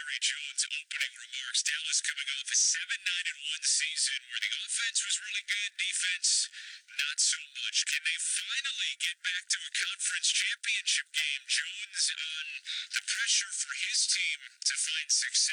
Jerry Jones opening remarks. Dallas coming off a 7-9-1 season where the offense was really good, defense not so much. Can they finally get back to a conference championship game? Jones on the pressure for his team to find success.